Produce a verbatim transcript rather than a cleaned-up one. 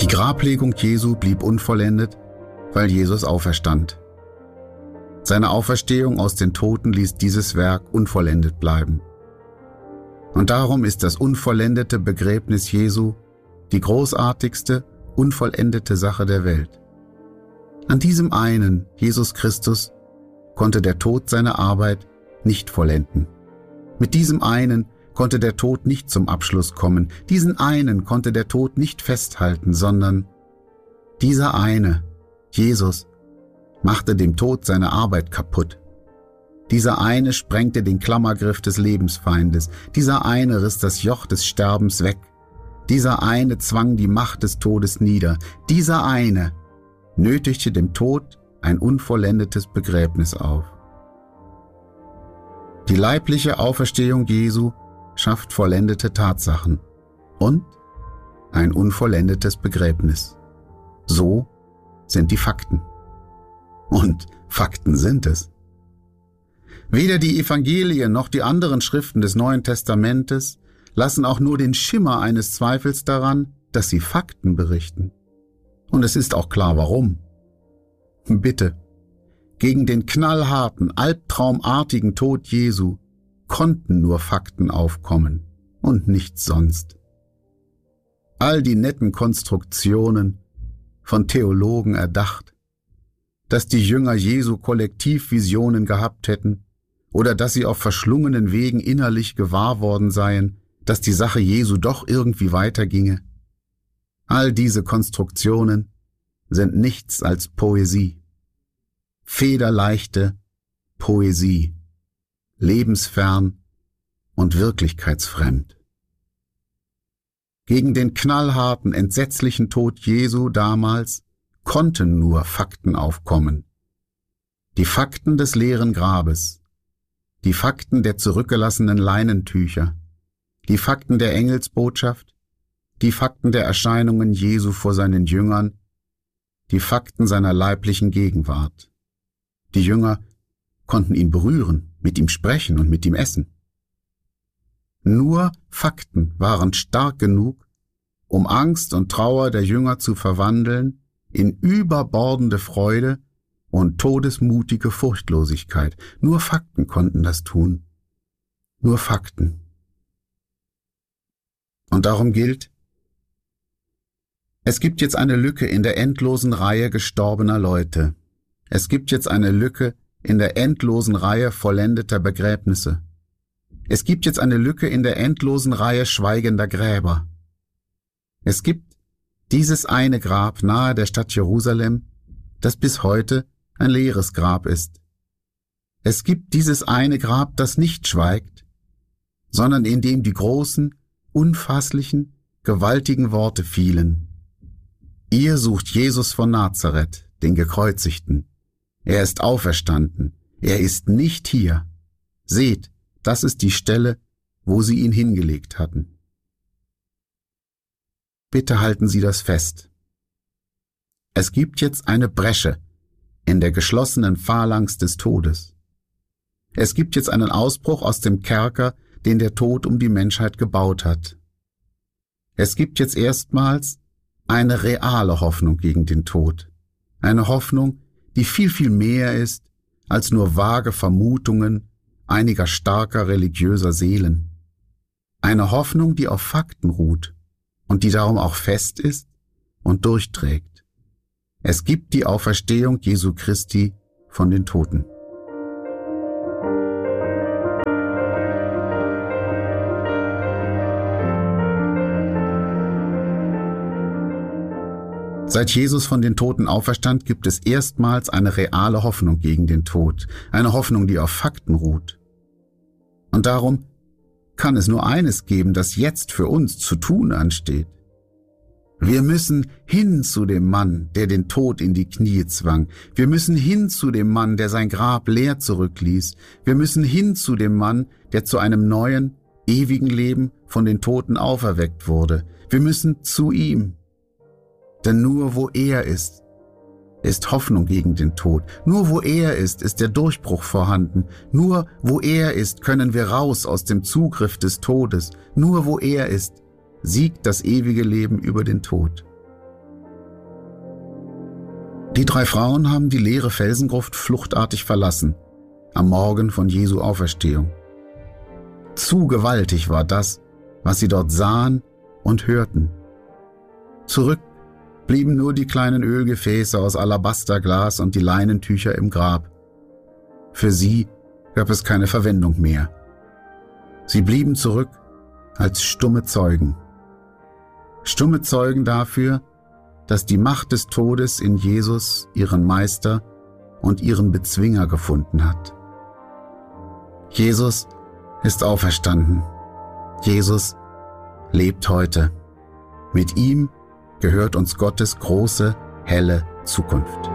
Die Grablegung Jesu blieb unvollendet, weil Jesus auferstand. Seine Auferstehung aus den Toten ließ dieses Werk unvollendet bleiben. Und darum ist das unvollendete Begräbnis Jesu die großartigste, unvollendete Sache der Welt. An diesem einen, Jesus Christus, konnte der Tod seine Arbeit nicht vollenden. Mit diesem einen konnte der Tod nicht zum Abschluss kommen. Diesen einen konnte der Tod nicht festhalten, sondern dieser eine, Jesus, machte dem Tod seine Arbeit kaputt. Dieser eine sprengte den Klammergriff des Lebensfeindes. Dieser eine riss das Joch des Sterbens weg. Dieser eine zwang die Macht des Todes nieder. Dieser eine nötigte dem Tod ein unvollendetes Begräbnis auf. Die leibliche Auferstehung Jesu schafft vollendete Tatsachen und ein unvollendetes Begräbnis. So sind die Fakten. Und Fakten sind es. Weder die Evangelien noch die anderen Schriften des Neuen Testamentes lassen auch nur den Schimmer eines Zweifels daran, dass sie Fakten berichten. Und es ist auch klar, warum. Bitte, gegen den knallharten, albtraumartigen Tod Jesu konnten nur Fakten aufkommen und nichts sonst. All die netten Konstruktionen, von Theologen erdacht, dass die Jünger Jesu Kollektivvisionen gehabt hätten oder dass sie auf verschlungenen Wegen innerlich gewahr worden seien, dass die Sache Jesu doch irgendwie weiterginge. All diese Konstruktionen sind nichts als Poesie. Federleichte Poesie, lebensfern und wirklichkeitsfremd. Gegen den knallharten, entsetzlichen Tod Jesu damals konnten nur Fakten aufkommen. Die Fakten des leeren Grabes, die Fakten der zurückgelassenen Leinentücher, die Fakten der Engelsbotschaft, die Fakten der Erscheinungen Jesu vor seinen Jüngern, die Fakten seiner leiblichen Gegenwart. Die Jünger konnten ihn berühren, mit ihm sprechen und mit ihm essen. Nur Fakten waren stark genug, um Angst und Trauer der Jünger zu verwandeln in überbordende Freude und todesmutige Furchtlosigkeit. Nur Fakten konnten das tun. Nur Fakten. Und darum gilt, es gibt jetzt eine Lücke in der endlosen Reihe gestorbener Leute. Es gibt jetzt eine Lücke in der endlosen Reihe vollendeter Begräbnisse. Es gibt jetzt eine Lücke in der endlosen Reihe schweigender Gräber. Es gibt dieses eine Grab nahe der Stadt Jerusalem, das bis heute ein leeres Grab ist. Es gibt dieses eine Grab, das nicht schweigt, sondern in dem die großen, unfasslichen, gewaltigen Worte fielen. Ihr sucht Jesus von Nazareth, den Gekreuzigten. Er ist auferstanden. Er ist nicht hier. Seht, das ist die Stelle, wo sie ihn hingelegt hatten. Bitte halten Sie das fest. Es gibt jetzt eine Bresche in der geschlossenen Phalanx des Todes. Es gibt jetzt einen Ausbruch aus dem Kerker, den der Tod um die Menschheit gebaut hat. Es gibt jetzt erstmals eine reale Hoffnung gegen den Tod. Eine Hoffnung, die viel, viel mehr ist als nur vage Vermutungen einiger starker religiöser Seelen. Eine Hoffnung, die auf Fakten ruht und die darum auch fest ist und durchträgt. Es gibt die Auferstehung Jesu Christi von den Toten. Seit Jesus von den Toten auferstand, gibt es erstmals eine reale Hoffnung gegen den Tod, eine Hoffnung, die auf Fakten ruht. Und darum kann es nur eines geben, das jetzt für uns zu tun ansteht. Wir müssen hin zu dem Mann, der den Tod in die Knie zwang. Wir müssen hin zu dem Mann, der sein Grab leer zurückließ. Wir müssen hin zu dem Mann, der zu einem neuen, ewigen Leben von den Toten auferweckt wurde. Wir müssen zu ihm. Denn nur wo er ist, ist Hoffnung gegen den Tod. Nur wo er ist, ist der Durchbruch vorhanden. Nur wo er ist, können wir raus aus dem Zugriff des Todes. Nur wo er ist, siegt das ewige Leben über den Tod. Die drei Frauen haben die leere Felsengruft fluchtartig verlassen, am Morgen von Jesu Auferstehung. Zu gewaltig war das, was sie dort sahen und hörten. Zurück blieben nur die kleinen Ölgefäße aus Alabasterglas und die Leinentücher im Grab. Für sie gab es keine Verwendung mehr. Sie blieben zurück als stumme Zeugen. Stumme Zeugen dafür, dass die Macht des Todes in Jesus ihren Meister und ihren Bezwinger gefunden hat. Jesus ist auferstanden. Jesus lebt heute. Mit ihm gehört uns Gottes große, helle Zukunft.